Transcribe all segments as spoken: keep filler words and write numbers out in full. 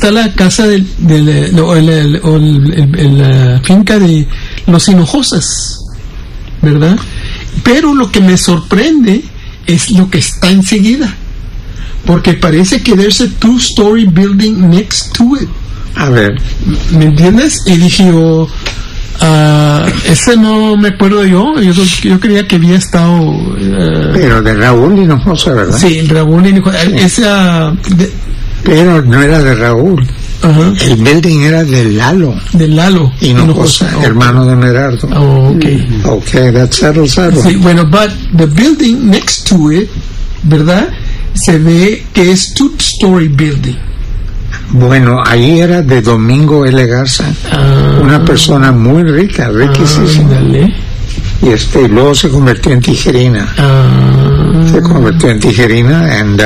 está la casa del, del o el, el, o el, el, el, la finca de los Hinojosas, ¿verdad? Pero lo que me sorprende es lo que está enseguida, porque parece que there's a two-story building next to it. A ver, ¿me entiendes? Y dije yo, uh, ese no me acuerdo yo, yo, yo creía que había estado... Uh, pero de Raúl Hinojosa, ¿verdad? Sí, Raúl Hinojosa. Sí. Esa... De, pero no era de Raúl. Uh-huh. El building era de Lalo. De Lalo Hinojosa, okay. Hermano de Merardo. Oh, okay. Okay, that's settled, settled. Sí, bueno, but the building next to it, ¿verdad? Se ve que es two-story building. Bueno, ahí era de Domingo L. Garza, ah, una persona muy rica, riquísima. Ah, y este, y luego se convirtió en tijerina. Ah, se convirtió en tijerina, and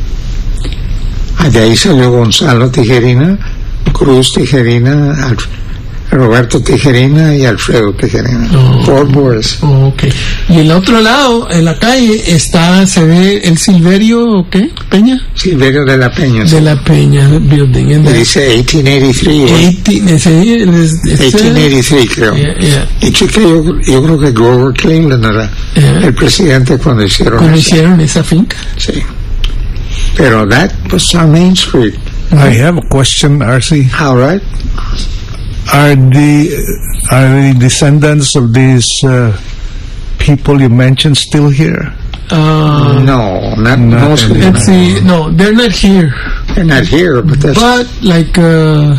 uh, de ahí salió Gonzalo Tijerina, Cruz Tijerina, Alf- Roberto Tijerina y Alfredo Tijerina. Oh, Fort Boris. Oh, okay. Y el otro lado, en la calle, está, se ve el Silverio, ¿qué? ¿Peña? Silverio de la Peña. De sí. la Peña Building. Y dice eighteen eighty-three. eighteen, ese, ese, eighteen eighty-three, creo. Yeah, yeah. Y chica, yo, yo creo que Grover Cleveland era yeah. el presidente cuando hicieron Cuando esa. hicieron esa finca. Sí. Pero that was on Main Street. I have a question, R C. All right. Are the are the descendants of these uh, people you mentioned still here? Uh, no, not, not most of them. Let's see. No, they're not here. They're not here, but that's... But like uh,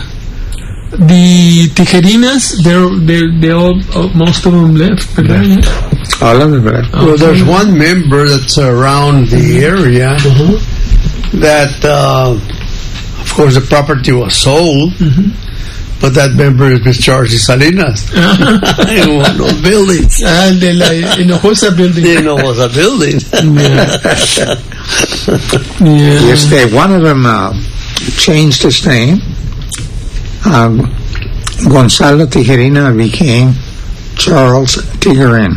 the Tijerinas, they're they they all uh, most of them left. Yeah. All of them left. Well, there's one member that's around the area mm-hmm. that, uh, of course, the property was sold. Mm-hmm. But that member is Mister Archie Salinas in one of those buildings. Ah, de la Hinojosa building. The Hinojosa building. Yeah. Yeah. Yes, they, one of them uh, changed his name. Um, Gonzalo Tijerina became Charles Tijerin.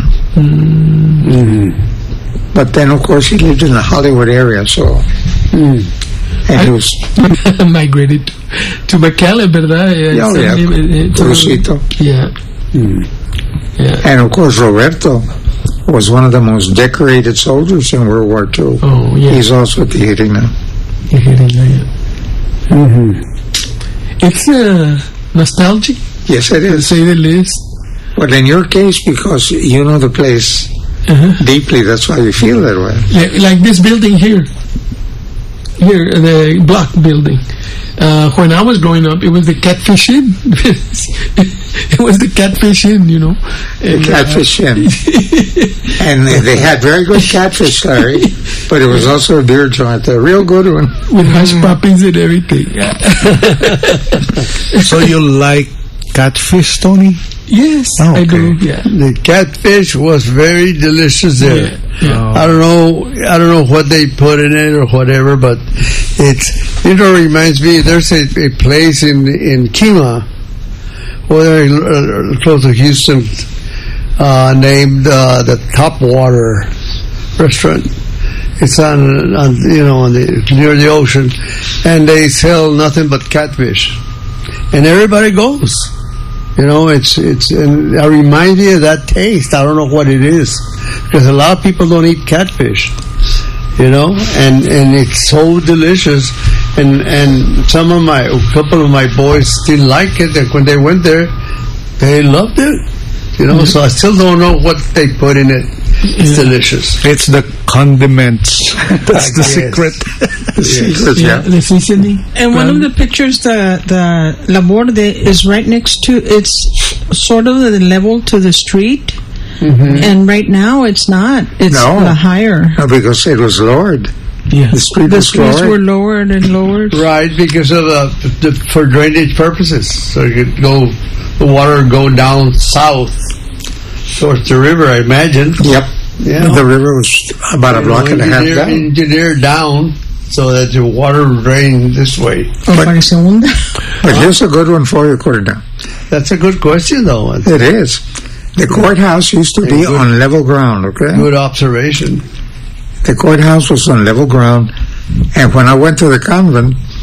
Mm-hmm. But then, of course, he lived in the Hollywood area, so... Mm. And I, he was migrated to McAllen, ¿verdad? Yeah, oh, yeah. Crucito. Yeah. Mm. Yeah. And of course, Roberto was one of the most decorated soldiers in World War Two. Oh, yeah. He's also Tijerina. Tijerina, yeah. Mm-hmm. It's uh, nostalgic. Yes, it is. To say the least. Well, in your case, because you know the place uh-huh. deeply, that's why you feel that way. Like, like this building here. Here, the block building. Uh, when I was growing up, it was the Catfish Inn. It was the Catfish Inn, you know. The and, Catfish uh, Inn. And they had very good catfish, Larry, but it was also a beer joint, a real good one. With hush puppies and everything. So you like catfish, Tony? Yes, oh, okay. I do. Yeah. The catfish was very delicious there. Yeah, yeah. I don't know. I don't know what they put in it or whatever, but it's. You know, reminds me. There's a, a place in in Kima, where uh, close to Houston, uh, named uh, the Topwater Restaurant. It's on, on you know, on the, near the ocean, and they sell nothing but catfish, and everybody goes. You know, it's, it's, and I remind you of that taste. I don't know what it is. Because a lot of people don't eat catfish. You know, and, and it's so delicious. And, and some of my, a couple of my boys still like it. And when they went there, they loved it. You know, mm-hmm. so I still don't know what they put in it. It's yeah. delicious. It's the condiments. That's the yes. secret. The yes. secret, yeah. The seasoning. And one um, of the pictures, the the La Borde is right next to. It's sort of the level to the street, mm-hmm. and right now it's not. It's no. the higher. No, because it was lowered. Yeah, the street the was streets lowered. were lowered and lowered. Right, because of uh, the, for drainage purposes, so you could go the water go down south towards the river, I imagine. Yep. Yeah. The river was about a block and a half down. Engineer down so that the water drained this way. But, but here's a good one for you, Corina. That's a good question, though. It is. The courthouse used to be good, on level ground, okay? Good observation. The courthouse was on level ground, and when I went to the convent,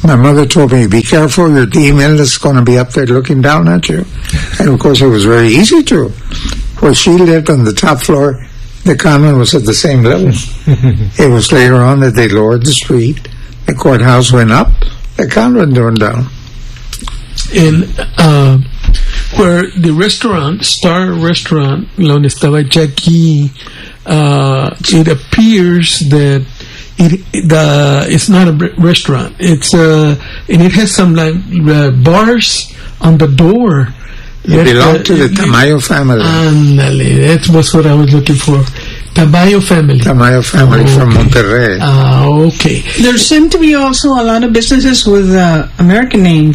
My mother told me, be careful, your email is going to be up there looking down at you. And of course, it was very easy to. Where she lived on the top floor, the convent was at the same level. It was later on that they lowered the street, the courthouse went up, the convent went down. And uh, where the restaurant, Star Restaurant, donde estaba Jackie, uh, it appears that it the it's not a restaurant. It's uh, and it has some like uh, bars on the door. It belonged to the Tamayo family. Ándale, that was what I was looking for. Tamayo family. Tamayo family oh, from okay. Monterrey. Ah, uh, okay. There seem to be also a lot of businesses with uh, American names.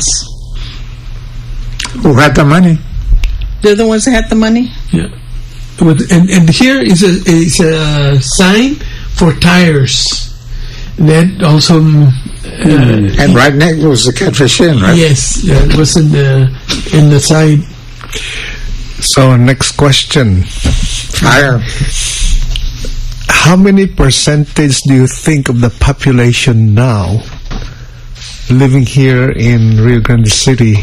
Who had the money? They're the ones that had the money? Yeah. With, and, and here is a, is a sign for tires. That also... Uh, mm. And right next was the Catfish Inn, right? Yes, yeah, it was in the, in the side. So, next question. Fire. How many percentage do you think of the population now living here in Rio Grande City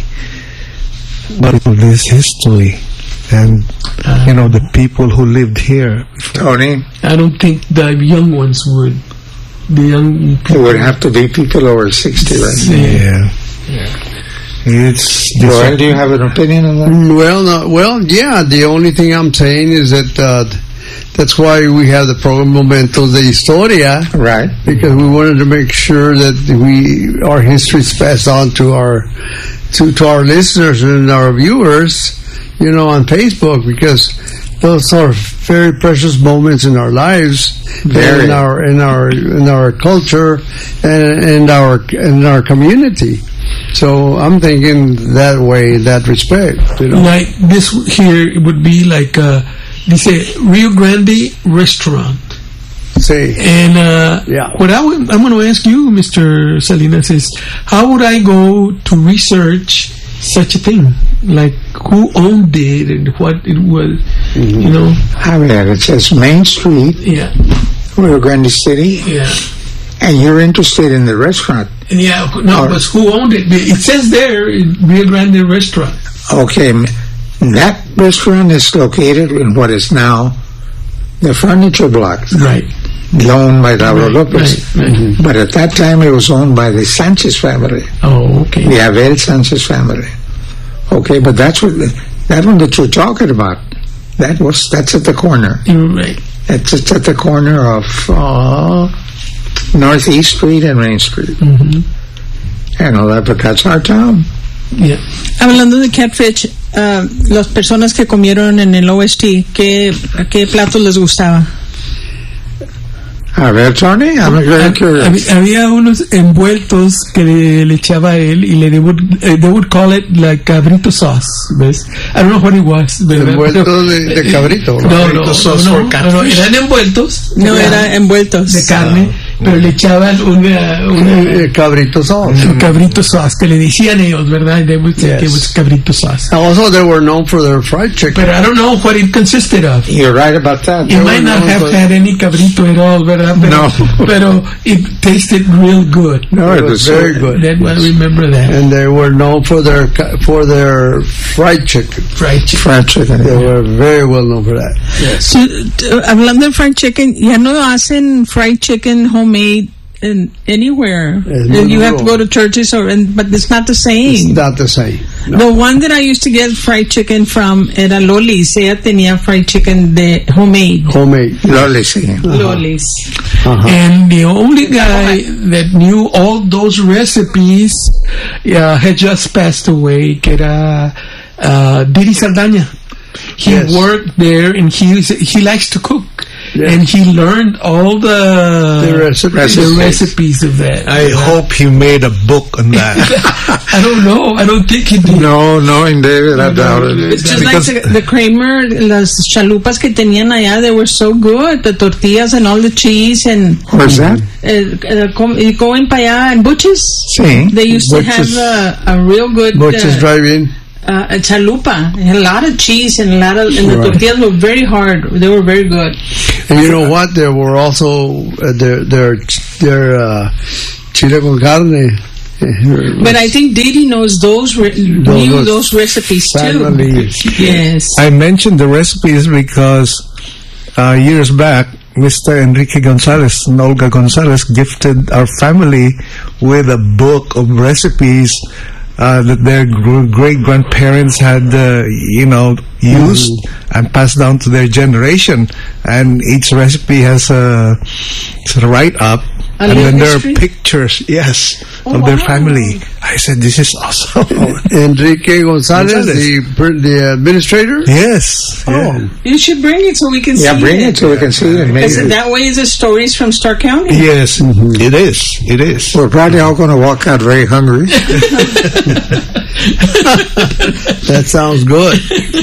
of this history and uh, you know the people who lived here? Tony, I don't think the young ones would. The young people it would have to be people over sixty, right? Yeah, yeah. It's. Well, do you have an opinion on that? Well, no, well, yeah. The only thing I'm saying is that uh, that's why we have the program Momentos de Historia, right? Because we wanted to make sure that we our history is passed on to our to to our listeners and our viewers, you know, on Facebook, because those are very precious moments in our lives, very. in our in our in our culture, and in our in our community. So I'm thinking that way, in that respect. You know? Like this here would be like uh, dice Rio Grande Restaurant. See. And uh, yeah. what I would, I'm going to ask you, Mister Salinas, is how would I go to research such a thing? Like who owned it and what it was, mm-hmm. you know? I mean, it says Main Street, yeah, Rio Grande City, yeah. And you're interested in the restaurant? Yeah, no, or, but who owned it? It says there, Rio Grande Restaurant. Okay, that restaurant is located in what is now the furniture block, right? Owned by Lauro right, Lopez, right, right. Mm-hmm. But at that time it was owned by the Sanchez family. Oh, okay. The Abel Sanchez family. Okay, but that's what that one that you're talking about. That was that's at the corner. You're right. It's, it's at the corner of uh, Northeast Street and Main Street. Mm-hmm. I know that, but that's our town. Yeah. Hablando de Catfish, uh, las personas que comieron en el O S T, ¿qué, qué platos les gustaba? A ver, Tony, I'm very curious. Había unos envueltos que le, le echaba a él y le they would, uh, they would call it like cabrito sauce, ¿ves? I don't know what it was. Envueltos de, de cabrito. No, no, no, sauce no, for catfish. no, eran envueltos. No, era envueltos. De carne, pero le echaban una... una eh, cabrito sauce. Mm. Cabrito sauce, que le decían ellos, ¿verdad? They would say yes. it was cabrito sauce. Also, they were known for their fried chicken. But I don't know what it consisted of. You're right about that. It They might not have had any cabrito at all, ¿verdad? Pero, no. Pero it tasted real good. No, it, it was was very so, good. That, I remember that. And they were known for their for their fried chicken. Fried chicken. Fried chicken. They were very well known for that. Yes. So, uh, hablando de fried chicken, ya no hacen fried chicken homemade in anywhere. Yes, you no, have to go to churches, or and, but it's not the same. It's not the same. No. The one that I used to get fried chicken from era Loli's. Ella tenía fried chicken de homemade. Homemade. Loli, sí. Uh-huh. Loli's. Uh-huh. And the only guy that knew all those recipes uh, had just passed away, que era uh, Didi Saldaña. He Yes. worked there, and he he likes to cook. Yes. And he learned all the, The recipes. the recipes of that. I hope he made a book on that. I don't know. I don't think he did. No, knowing David, I doubt it. It's just Because- like the, the Kramer, las chalupas que tenían allá, they were so good. The tortillas and all the cheese and Where's that? uh, uh, com- you going para allá and Butch's. Sí. They used to Butch's- have a, a real good Butch's uh, Drive-In. uh, a chalupa. A lot of cheese and a lot of, and the Right. tortillas were very hard. They were very good. And you know what? There were also uh, their their their uh, chile con carne But I think Didi knows those, re- those knew those recipes families. too. Yes. I mentioned the recipes because uh, years back, Mister Enrique Gonzalez and Olga Gonzalez gifted our family with a book of recipes uh, that their gr- great-grandparents had, uh, you know, used mm. and passed down to their generation. And each recipe has a, a write-up. A and then there history? are pictures, yes, oh, of their wow. family. I said, this is awesome. Enrique Gonzalez, Gonzalez. The, the administrator? Yes. Oh, yeah. you should bring it so we can yeah, see it. Yeah, bring it so we can see it. Because that way is the stories from Stark County. Yes, mm-hmm. it is. It is. We're probably all going to walk out very hungry. That sounds good.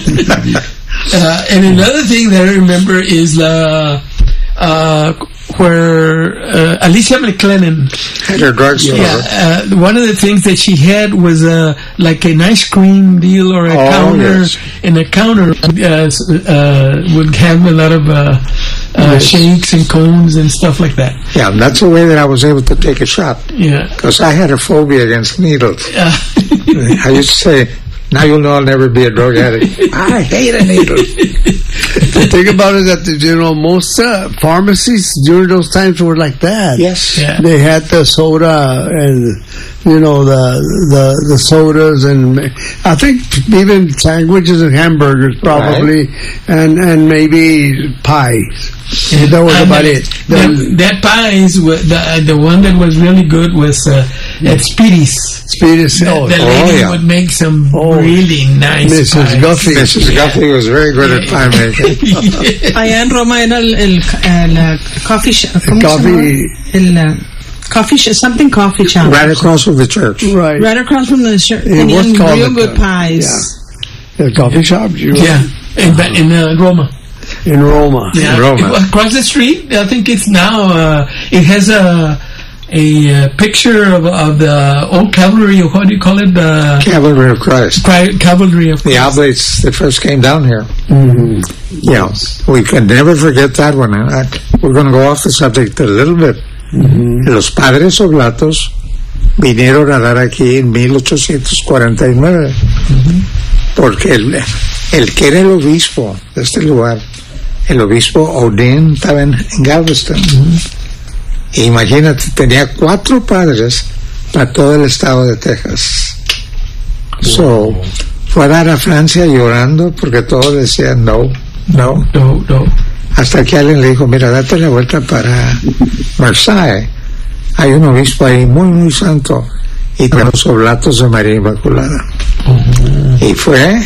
uh, and another thing that I remember is the... Uh, where uh, Alicia McLennan had her drugstore. Yeah, uh, one of the things that she had was uh, like an ice cream deal or a oh, counter, yes. and a counter uh, uh, would have a lot of uh, uh, yes. shakes and cones and stuff like that. Yeah, that's the way that I was able to take a shot. Yeah, because I had a phobia against needles. Uh, I used to say, now you'll know I'll never be a drug addict. I hate a needle. The thing about it is that, you know, most uh, pharmacies during those times were like that. Yes. Yeah. They had the soda and, you know, the the the sodas and I think even sandwiches and hamburgers probably, right. and, and maybe pies. Yeah, that was about the, it. That, that pies, the, the one that was really good was uh, at Speedy's. Speedy's. The, Oh, the lady oh, yeah. would make some oh, Missus really nice Missus pies. Guffey. Missus Yeah. Guffey was very good at pie making. Yeah. Allá en Roma era el, el, el, el coffee shop. ¿Cómo coffee. se llama? El uh, coffee shop, something coffee shop. Right across from the church. Right. Right across from the church. It was Tenían called real the- good pies. Yeah. The coffee shop? You Yeah, in, ba- in uh, Roma. In Roma. Yeah, In Roma. across the street. I think it's now. Uh, it has a a uh, picture of, of the old cavalry. What do you call it? The Cavalry of Christ. Cri- cavalry of The oblates that first came down here. Mm-hmm. Yeah, we can never forget that one. I, we're going to go off the subject a little bit. Mm-hmm. Los padres oblatos vinieron a dar aquí en mil ochocientos cuarenta y nueve, mm-hmm. porque el, el que era el obispo de este lugar, el obispo Odin, estaba en, en Galveston. Mm-hmm. E imagínate, tenía cuatro padres para todo el estado de Texas. So, fue a dar a Francia llorando porque todos decían no, no, no, no. Hasta que alguien le dijo, mira, date la vuelta para Marseille. Hay un obispo ahí muy, muy santo y con los oblatos de María Inmaculada. Uh-huh. Y fue,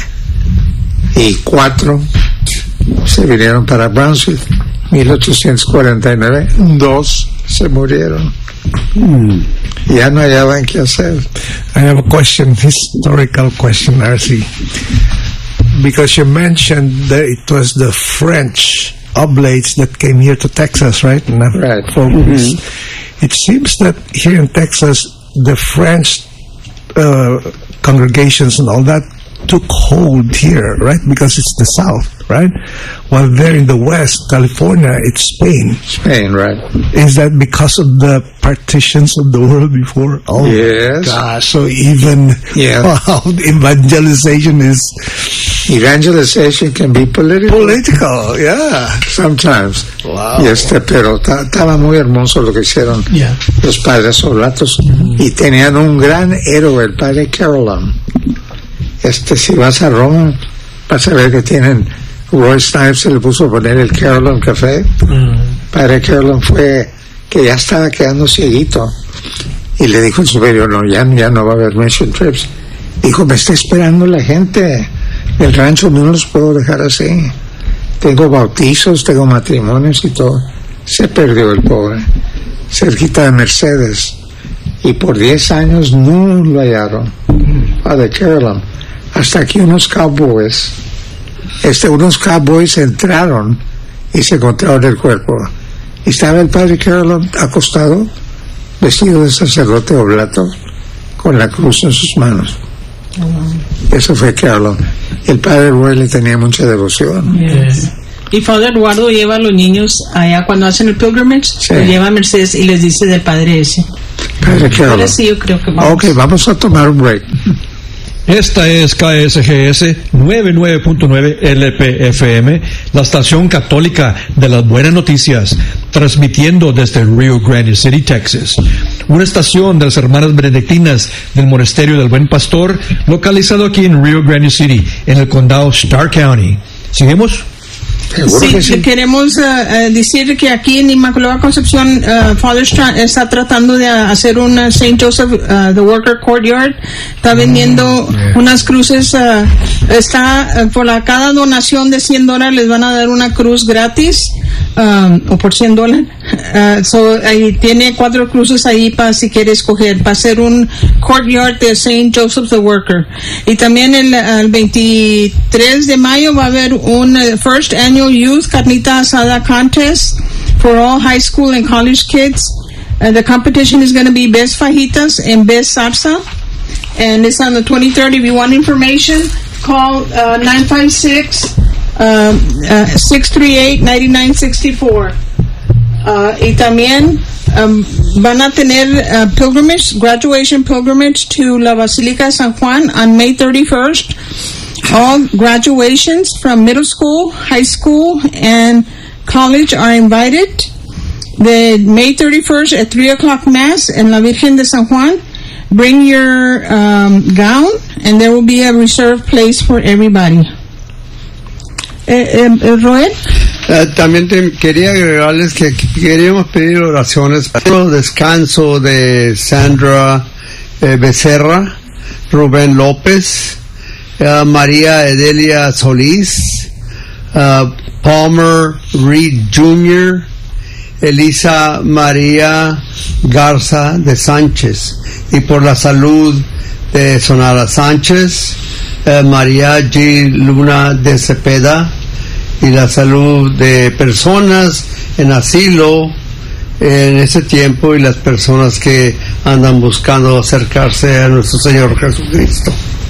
y cuatro se vinieron para Brownsville. mil ochocientos cuarenta y nueve, dos se murieron. Hmm. Ya no hallaban qué hacer. I have a question, historical question, R C. Because you mentioned that it was the French oblates that came here to Texas, right? Right. Mm-hmm. It seems that here in Texas, the French uh, congregations and all that took hold here, right? Because it's the South, right? While there in the West, California, it's Spain. Spain, right. Is that because of the partitions of the world before? Oh, yes. gosh. So even yeah. wow, evangelization is... Evangelization can be political. Political, yeah. Sometimes. Wow. Y este, pero estaba muy hermoso lo que hicieron yeah. los padres oblatos. Mm-hmm. Y tenían un gran héroe, el padre Carolyn. Este, si vas a Roma, vas a ver que tienen, Roy Snipes se le puso a poner el Carolyn Café. Mm. Padre Carolyn fue, que ya estaba quedando cieguito, y le dijo el superior, no, ya, ya no va a haber mission trips. Dijo, me está esperando la gente del rancho, no los puedo dejar así. Tengo bautizos, tengo matrimonios y todo. Se perdió el pobre, cerquita de Mercedes, y por diez años no lo hallaron. Padre Carolyn. Hasta que unos cowboys, este, unos cowboys entraron y se encontraron el cuerpo. Y estaba el padre Carolyn acostado, vestido de sacerdote oblato, con la cruz en sus manos. Oh. Eso fue Carolyn. El padre Roy le tenía mucha devoción. Yes. Y Father Eduardo lleva a los niños allá cuando hacen el pilgrimage, sí. Los lleva a Mercedes y les dice del padre ese. Padre Carlos. Sí, yo creo que vamos. Ok, vamos a tomar un break. Esta es K S G S noventa y nueve punto nueve L P F M, la estación católica de las buenas noticias, transmitiendo desde Rio Grande City, Texas. Una estación de las hermanas benedictinas del Monasterio del Buen Pastor, localizado aquí en Rio Grande City, en el condado Starr County. ¿Seguimos? Sí, sí, queremos uh, uh, decir que aquí en Inmaculada Concepción uh, Father Strand está tratando de hacer una Saint Joseph uh, the Worker Courtyard, está vendiendo mm, yeah. unas cruces, uh, está uh, por la, cada donación de cien dólares les van a dar una cruz gratis, um, o por cien dólares, uh, so, ahí tiene cuatro cruces ahí para si quiere escoger, para hacer un courtyard de Saint Joseph the Worker. Y también el, el veintitrés de mayo va a haber un uh, first annual Youth Carnita Asada contest for all high school and college kids. Uh, the competition is going to be best fajitas and best salsa, and it's on the twenty-third. If you want information, call uh, nine five six, six three eight, nine nine six four. Uh, y también um, van a tener uh, pilgrimage, graduation pilgrimage to La Basílica de San Juan on May thirty-first. All graduations from middle school, high school, and college are invited. The May thirty-first at three o'clock Mass in La Virgen de San Juan. Bring your um, gown, and there will be a reserved place for everybody. Eh, eh, Roel? Uh, también te quería agregarles que queríamos pedir oraciones para el descanso de Sandra eh, Becerra, Rubén López, Uh, María Edelia Solís, uh, Palmer Reed junior, Elisa María Garza de Sánchez, y por la salud de Sonara Sánchez, uh, María G. Luna de Cepeda, y la salud de personas en asilo en ese tiempo y las personas que andan buscando acercarse a nuestro Señor Jesucristo.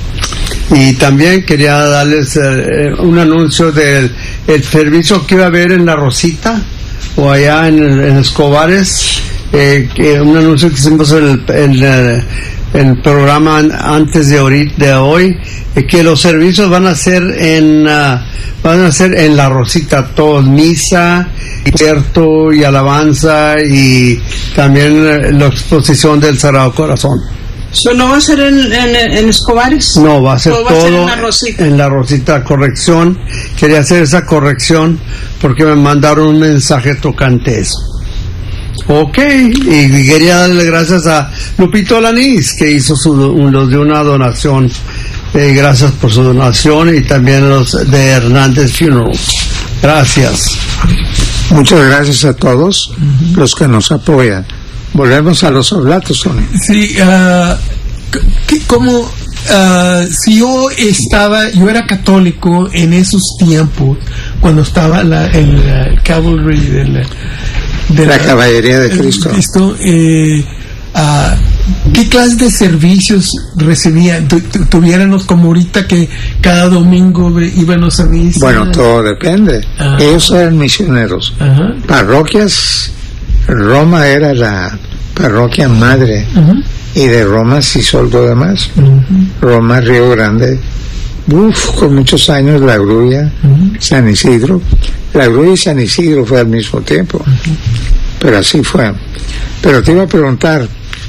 Y también quería darles eh, un anuncio del el servicio que iba a haber en La Rosita o allá en, en Escobares, eh, que un anuncio que hicimos en el, en el, en el programa antes de, hoy, de hoy, eh, que los servicios van a ser en uh, van a ser en La Rosita, todo misa, concierto y alabanza, y también eh, la exposición del Sagrado Corazón. So, ¿no va a ser en, en, en Escobares? No, va a ser todo, va a ser en La Rosita. En La Rosita, corrección. Quería hacer esa corrección porque me mandaron un mensaje tocante eso. Ok, y quería darle gracias a Lupito Lanís, que hizo su, los de una donación. Eh, gracias por su donación, y también los de Hernández Funeral. Gracias. Muchas gracias a todos uh-huh. los que nos apoyan. Volvemos a los oblatos, Tony. Sí, uh, como uh, si yo estaba, yo era católico en esos tiempos, cuando estaba la, el uh, cavalry de la, de la, la caballería de Cristo. Cristo eh, uh, ¿qué clase de servicios recibían? Tu, tu, tuviéramos como ahorita que cada domingo íbamos a misa. Bueno, todo depende. Uh-huh. Ellos eran misioneros. Uh-huh. Parroquias. Roma era la parroquia madre, uh-huh. y de Roma se hizo algo demás. Uh-huh. Roma, Río Grande, uf, con muchos años, La Grulla, uh-huh. San Isidro. La Grulla y San Isidro fue al mismo tiempo, uh-huh. pero así fue. Pero te iba a preguntar,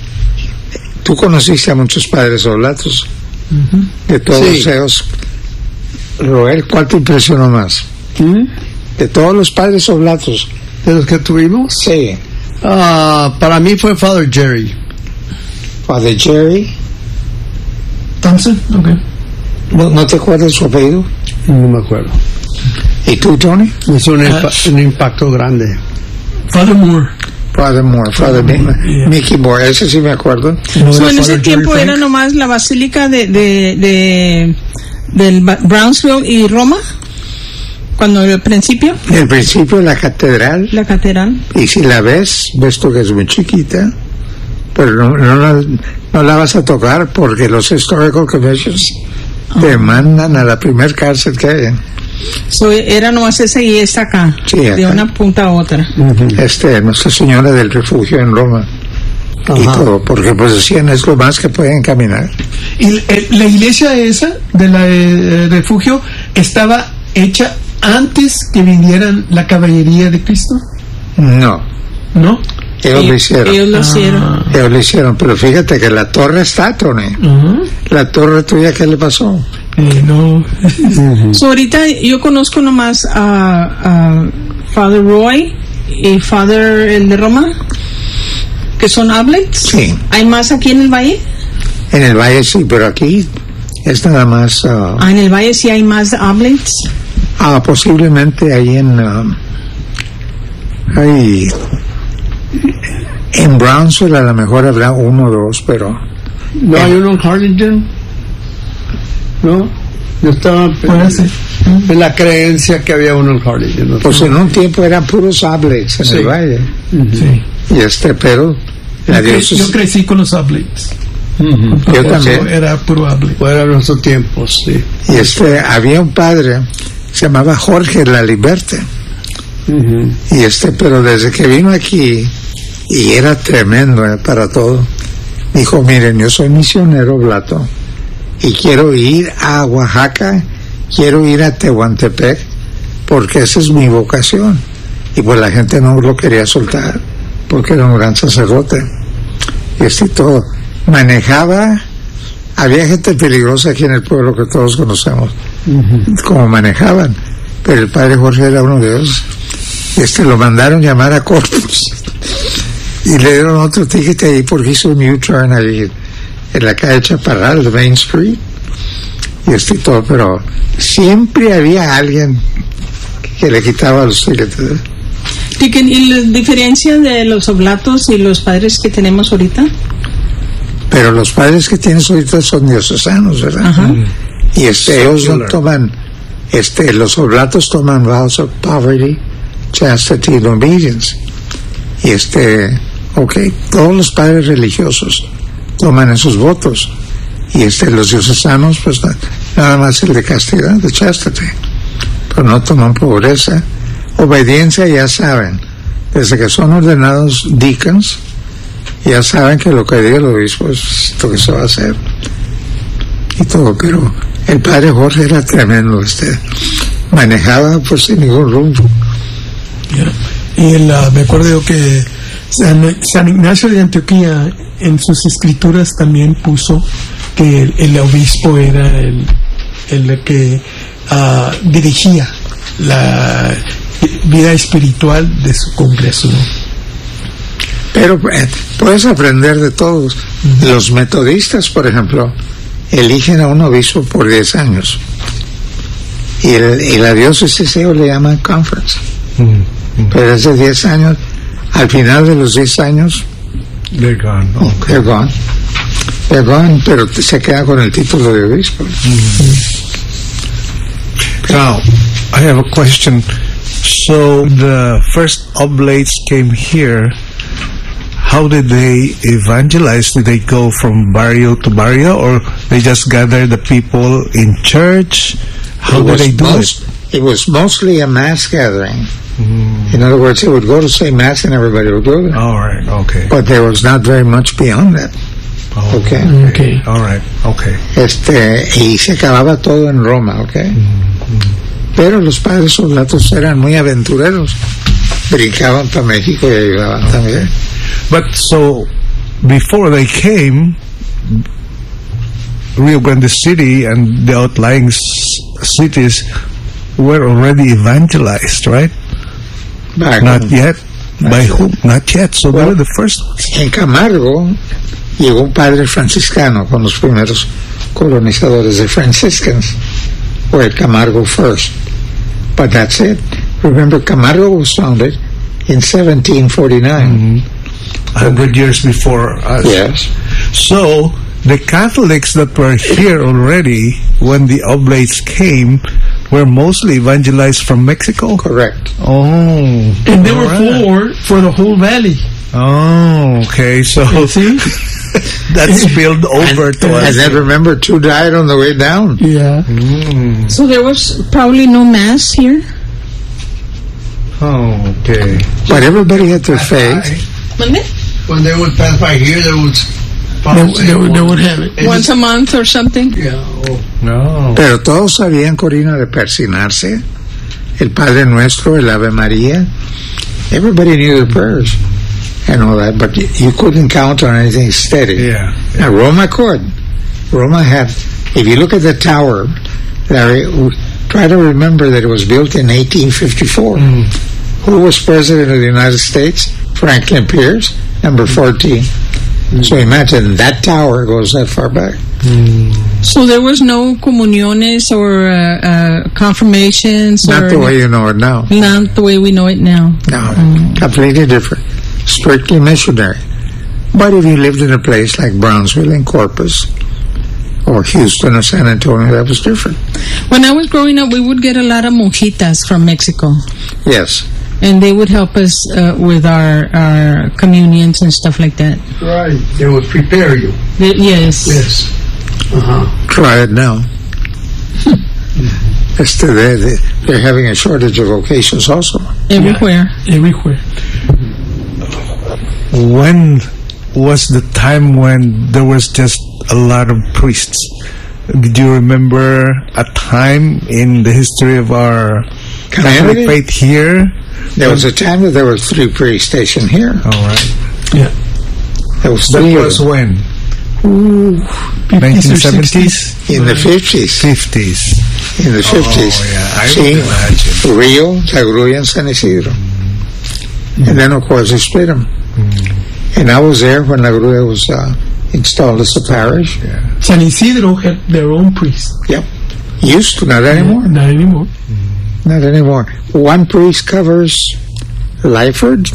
tú conociste a muchos padres oblatos, uh-huh. de todos sí. ellos. Roel, ¿cuál te impresionó más? Uh-huh. De todos los padres oblatos. ¿De los que tuvimos? Sí. Uh, para mí fue Father Jerry. Father Jerry Thompson, ok. ¿No, ¿no te acuerdas su apellido? No me acuerdo. ¿Y tú, Tony? Es un, impa- uh, un impacto grande. Father Moore. Father Moore, Father Moore, yeah. Mickey Moore, ese sí me acuerdo. No, so, en ese tiempo Jerry era Frank. Nomás la basílica de, de, de del Brownsville y Roma. Cuando al principio el principio la catedral la catedral y si la ves ves tú que es muy chiquita, pero no, no, la, no la vas a tocar porque los historical conventions oh. te mandan a la primer cárcel que hay. So, era nomás esa y esta acá, sí, acá, de una punta a otra. Uh-huh. Este, Nuestra Señora del Refugio en Roma. y todo, porque pues decían es lo más que pueden caminar. Y el, la iglesia esa de la eh, refugio estaba hecha antes que vinieran la caballería de Cristo. No, no, ellos y, lo hicieron. Ellos lo hicieron. Ah. Ellos lo hicieron, pero fíjate que la torre está, Tony. Uh-huh. La torre tuya, ¿qué le pasó? Eh, no. Uh-huh. So, ahorita yo conozco nomás a, a Father Roy y Father el de Roma, que son Oblates. Sí. ¿Hay más aquí en el valle? En el valle sí, pero aquí es nada más. Uh, Ah, en el valle sí hay más Oblates. ah, posiblemente ahí en. Uh, ahí. En Brownsville a lo mejor habrá uno o dos, pero. ¿No hay uno en Harlingen? ¿No? Yo estaba Puede ser. en la creencia que había uno en Harlingen. ¿no? Pues en un tiempo eran puros Oblates en Sí. el valle. Sí. Y este, pero. La Yo, cre- diócesis- yo crecí con los Oblates. Ujú. Yo Eso también. Era puro Oblate. Fuera nuestro tiempo, sí. Y este, había un padre, se llamaba Jorge La Liberte. Ujú. Y este, pero desde que vino aquí, y era tremendo eh, para todo, dijo, miren, yo soy misionero oblato, y quiero ir a Oaxaca, quiero ir a Tehuantepec, porque esa es mi vocación. Y pues la gente no lo quería soltar, porque era un gran sacerdote. Y este y todo. Manejaba, había gente peligrosa aquí en el pueblo que todos conocemos, como manejaban, pero el padre Jorge era uno de ellos. Este lo mandaron llamar a Corpus y le dieron otro ticket ahí porque hizo un U-turn ahí en la calle Chaparral de Main Street y este y todo, pero siempre había alguien que le quitaba los tickets. ¿Y la diferencia de los oblatos y los padres que tenemos ahorita? Pero los padres que tienes ahorita son diocesanos, ¿verdad? Ajá. Y este, ellos no toman, este, los oblatos toman vows of poverty, chastity and obedience. Y este, ok, todos los padres religiosos toman esos votos. Y este, los diocesanos, pues nada más el de castidad, de chastity. Pero no toman pobreza. Obediencia, ya saben, desde que son ordenados deacons, ya saben que lo que diga el obispo es lo que se va a hacer. Y todo, pero el padre Jorge era tremendo, este, manejaba por sin ningún rumbo. Yeah. Y el, uh, me acuerdo yo que San, San Ignacio de Antioquía en sus escrituras también puso que el, el obispo era el, el que uh, dirigía la vida espiritual de su congreso, ¿no? Pero eh, puedes aprender de todos. Uh-huh. Los metodistas, por ejemplo, eligen a un obispo por diez años. Y, el, y la diócesis ellos le llaman conference. Uh-huh. Pero es de diez años. Al final de los diez años, they're gone. Okay. They're gone. They're gone, pero se queda con el título de obispo. Uh-huh. Now, I have a question. So the first oblates came here. How did they evangelize? Did they go from barrio to barrio, or they just gather the people in church? How did they do most, it? It was mostly a mass gathering. Mm. In other words, they would go to say mass and everybody would go there. All right, okay. But there was not very much beyond that. Oh, okay. okay. All right, okay. Este, y se acababa todo en Roma, okay. Mm-hmm. Pero los padres oblatos eran muy aventureros. Brincaban para México y ayudaban okay. también. But so, before they came, Rio Grande City and the outlying s- cities were already evangelized, right? By Not whom? yet. Not By yet. whom? Not yet. So Well, they were the first ones. En Camargo llegó un padre franciscano con los primeros colonizadores de Franciscans, where Camargo first. But that's it. Remember, Camargo was founded in seventeen forty-nine. Mm-hmm. A hundred years before us. Yes. So the Catholics that were here already when the Oblates came were mostly evangelized from Mexico. Correct. Oh, and they were right. for for the whole valley. Oh, okay. So See? that spilled over and, to us. and then remember, two died on the way down. Yeah. Mm. So there was probably no mass here. Oh, okay. But everybody had their faith. ¿Mande? when they would pass by here, they would they, they, would, they would have it once a month or something. Yeah. Oh. No. Pero todos sabían, Corina, de persinarse, el Padre Nuestro, el Ave María. Everybody knew the prayers and all that, but you, you couldn't count on anything steady. Yeah. Now Roma could. Roma had. If you look at the tower, Larry, try to remember that it was built in eighteen fifty-four. Mm. Who was president of the United States? Franklin Pierce, number fourteen. Mm. So imagine that tower goes that far back. Mm. So there was no comuniones or uh, uh, confirmations? Not or the way you know it now. Not the way we know it now. No, mm. completely different. Strictly missionary. But if you lived in a place like Brownsville and Corpus, or Houston or San Antonio, that was different. When I was growing up, we would get a lot of monjitas from Mexico. Yes. And they would help us uh, with our, our communions and stuff like that. Right. They would prepare you. They, yes. Yes. Uh-huh. Try it now. It's the, they're, they're having a shortage of vocations also. Everywhere. Yeah. Everywhere. When was the time when there was just a lot of priests? Did you remember a time in the history of our Catholic faith here? There was a time that there were three priests stationed here. All right. Yeah. There was three. That was when? Ooh, nineteen seventies? In the fifties. fifties. In the fifties. Oh, yeah. I See, imagine. Rio, Tagruya, and San Isidro. Mm. And then, of course, they split them. Mm. And I was there when Tagruya was uh, installed as a parish. Yeah. San Isidro had their own priest. Yep. Used to, not anymore. Yeah, not anymore. Mm. Not anymore. One priest covers Lyford,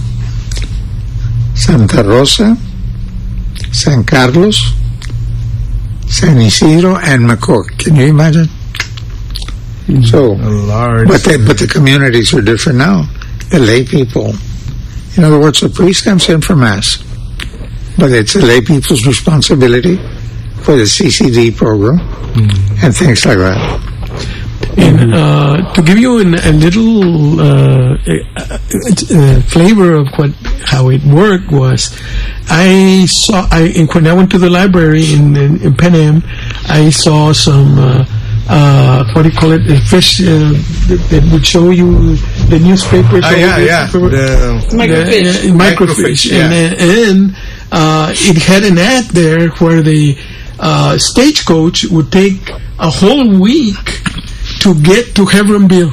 Santa Rosa, San Carlos, San Isidro, and McCook. Can you imagine? Mm. So, large. but the, but the communities are different now. The lay people. In other words, a priest comes in for Mass, but it's the lay people's responsibility for the C C D program mm. and things like that. And uh, to give you an, a little uh, uh, uh, flavor of what how it worked was, I saw I in, when I went to the library in, in, in Pan Am, I saw some uh, uh, what do you call it? A fish uh, that, that would show you the newspapers. Ah, yeah, yeah. The, the microfiche. The, uh, microfiche, yeah. and, and uh, it had an ad there where the uh, stagecoach would take a whole week to get to Hebronville.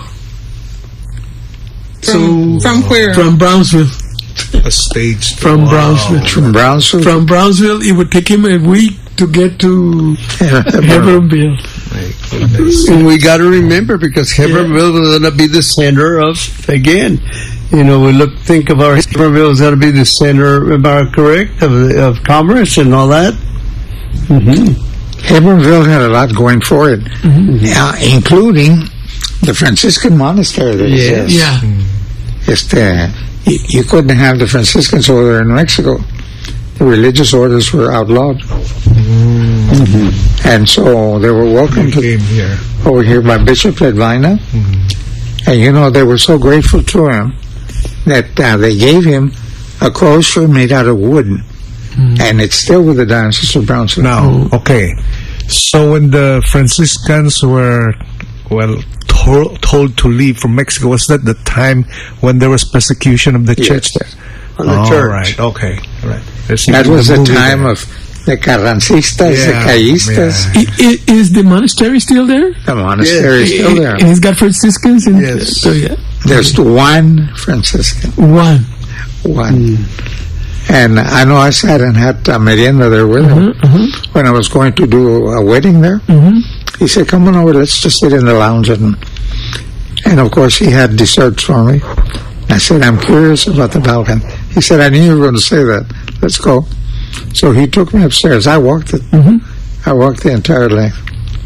From, so from where? From Brownsville. A stage. From wow. Brownsville. From Brownsville. From Brownsville, it would take him a week to get to Hebronville. And we got to remember, because Hebronville yeah. was going to be the center of, again, you know, we look think of our Hebronville is going to be the center, am I correct, of, of commerce and all that. Mm-hmm. Hebronville had a lot going for it, mm-hmm. uh, including the Franciscan monastery that yes. exists. Yeah. Mm-hmm. Este, you, you couldn't have the Franciscans over there in Mexico. The religious orders were outlawed. Mm-hmm. And so they were welcome to, here. over here by Bishop Ledvina. Mm-hmm. And you know, they were so grateful to him that uh, they gave him a crosier made out of wood. Mm. And it's still with the Diocese of Brownsville. Now, okay. So when the Franciscans were, well, to- told to leave from Mexico, was that the time when there was persecution of the yes. church there? On the oh, church. Right, okay. Right. That was the, the time there. Of the Carrancistas, yeah, the Callistas. Yeah. Is, is the monastery still there? The monastery yes. is still there. And it's got Franciscans? In yes. So, yeah. There's one Franciscan. One. One. Mm. And I know I sat and had a merienda there with him uh-huh, uh-huh. when I was going to do a wedding there. Mm-hmm. He said, come on over, let's just sit in the lounge. And, and of course, he had desserts for me. I said, I'm curious about the Balkan. He said, I knew you were going to say that. Let's go. So he took me upstairs. I walked it. Mm-hmm. I walked the entire length.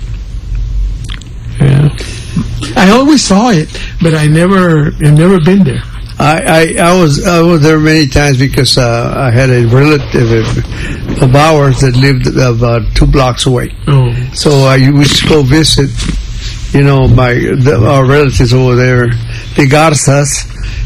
Yeah. I always saw it, but I never, I've never been there. I, I, I was I was there many times because uh, I had a relative of ours that lived about two blocks away. Oh. So I used to go visit, you know, my the, our relatives over there, the Garzas,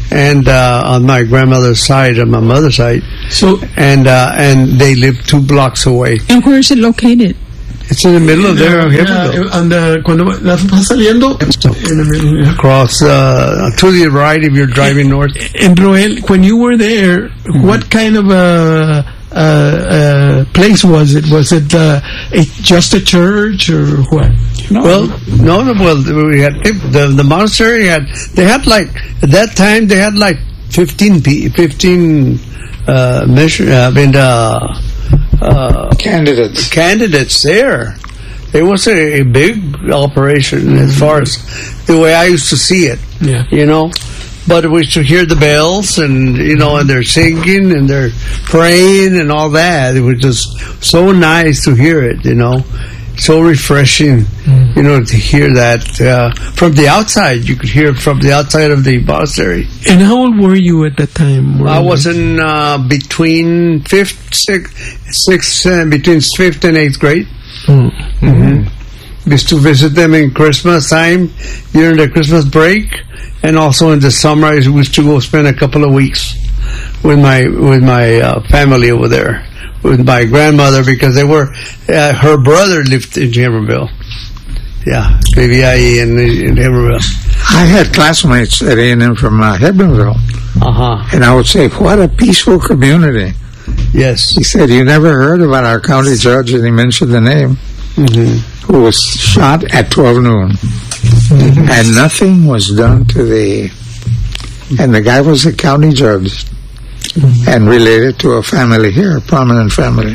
and uh, on my grandmother's side, on my mother's side. So and uh, and they live two blocks away. And where is it located? It's in the middle of there. Yeah, and uh, cuando vas saliendo in the middle, yeah. Across uh, to the right if you're driving north. And Roel, when you were there, mm-hmm. what kind of a, a, a place was it? Was it uh, a, just a church or what? No. Well, no, no. Well, we had the the monastery had they had like at that time they had like fifteen fifteen uh, mission. I mean. Uh, Uh, candidates candidates there. It was a, a big operation mm-hmm. as far as the way I used to see it. Yeah, you know. But we used to hear the bells, and you know, and they're singing and they're praying and all that. It was just so nice to hear it. You know, so refreshing. Mm-hmm. You know, to hear that uh, from the outside. You could hear it from the outside of the monastery. And how old were you at that time? Were I was in uh, between fifth, sixth, sixth, uh, between fifth and eighth grade. Mm. Mm-hmm. Mm-hmm. Used to visit them in Christmas time during the Christmas break, and also in the summer. I used to go spend a couple of weeks with my with my uh, family over there, with my grandmother, because they were uh, her brother lived in Hebbronville. Yeah, baby I E in, in Hebbronville. I had classmates at A and M from uh, Hebbronville. Uh-huh. And I would say, what a peaceful community. Yes. He said, you never heard about our county judge, and he mentioned the name, mm-hmm. who was shot at twelve noon. Mm-hmm. And nothing was done to the... And the guy was a county judge, mm-hmm. and related to a family here, a prominent family.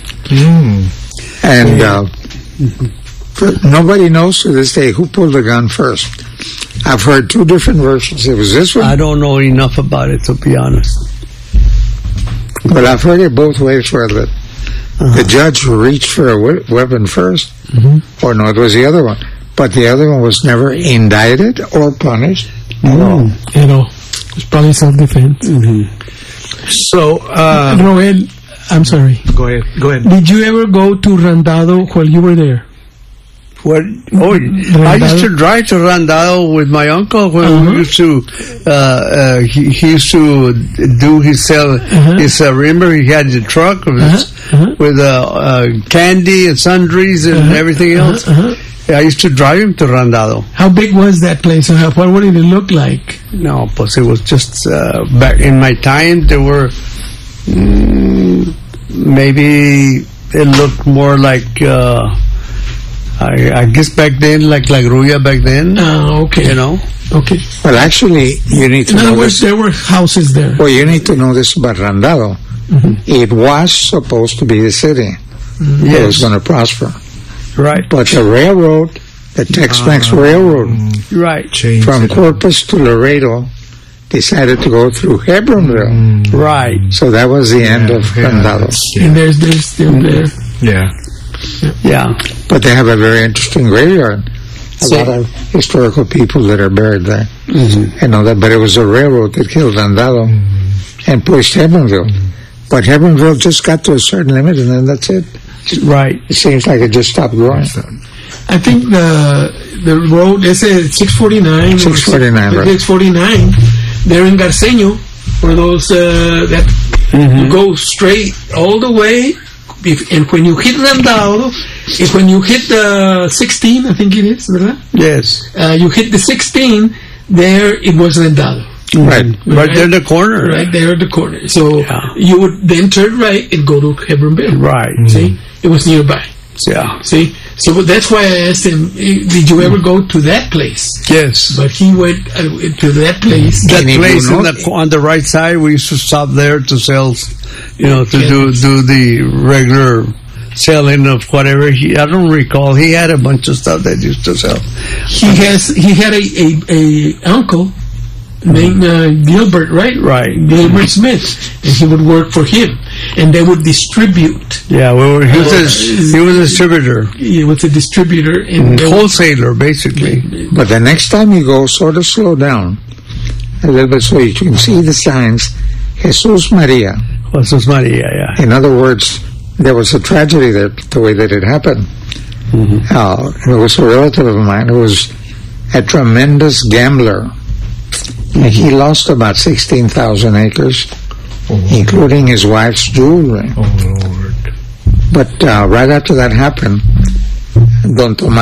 Mm. And uh, mm-hmm. nobody knows to this day who pulled the gun first. I've heard two different versions. It was this one. I don't know enough about it, to be honest. But I've heard it both ways, where the, uh-huh. the judge reached for a we- weapon first, mm-hmm. or no, it was the other one. But the other one was never indicted or punished mm-hmm. at all. At all. It's probably self-defense. Mm-hmm. So, uh... Roel, I'm sorry. Go ahead. Go ahead. Did you ever go to Randado while you were there? What? Oh, I used to drive to Randado with my uncle when uh-huh. we used to. Uh, uh, he, he used to do his sell uh-huh. his. Uh, remember, he had the truck with uh-huh. Uh-huh. with uh, uh, candy and sundries and uh-huh. everything else. Uh-huh. Uh-huh. I used to drive him to Randado. How big was that place? What, what did it look like? No, but it was just uh, back in my time. There were mm, maybe it looked more like. Uh, I, I guess back then, like like Ruya back then. Oh, okay. You know? Okay. Well, actually, you need to In know other words, this. there were houses there. Well, you need to know this about Randado. Mm-hmm. It was supposed to be the city mm-hmm. that yes. was going to prosper. Right. But the railroad, the Tex-Mex uh, Railroad, right, Changed from it. Corpus to Laredo, decided to go through Hebbronville. Mm. Right. So that was the yeah, end of yeah, Randado. Yeah. And there's, there's still mm-hmm. there. Yeah. Yeah. But they have a very interesting graveyard. A so, lot of historical people that are buried there. Mm-hmm. And all that. But it was the railroad that killed Randado mm-hmm. and pushed Hebbronville. Mm-hmm. But Hebbronville just got to a certain limit, and then that's it. Right. It seems like it just stopped growing. I think the the road, they say six forty-nine. six forty-nine, right. six forty-nine, there in Garceño, where those, uh, that mm-hmm. you go straight all the way, if, and when you hit Randado, if when you hit the sixteen, I think it is, ¿verdad? Yes. Uh, you hit the sixteen, there it was Randado. Right. Right, right there in the corner. Right there at the corner. So yeah. you would then turn right and go to Hebbronville. Right. See? Mm-hmm. It was nearby. Yeah. See? So that's why I asked him, did you ever go to that place? Yes. But he went uh, to that place. That place on the, on the right side, we used to stop there to sell, you know, to do, do the regular selling of whatever. He, I don't recall. He had a bunch of stuff that he used to sell. He has, he had a, a, a uncle named uh, Gilbert, right? Right. Gilbert Smith. And he would work for him. And they would distribute. Yeah, well, he was, uh, a, he was a distributor. He was a distributor. And mm, wholesaler, basically. But the next time you go, sort of slow down a little bit so you can see the signs. Jesus Maria. Jesus Maria, yeah. In other words, there was a tragedy there, the way that it happened. Mm-hmm. Uh, it was a relative of mine who was a tremendous gambler. And he lost about sixteen thousand acres, oh, including his wife's jewelry. Oh, Lord. But uh, right after that happened, Don Tomás